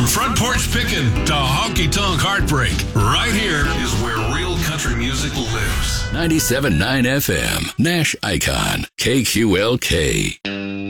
Front Porch Pickin' to Honky Tonk Heartbreak, right here is where real country music lives. 97.9 FM, Nash Icon, KQLK.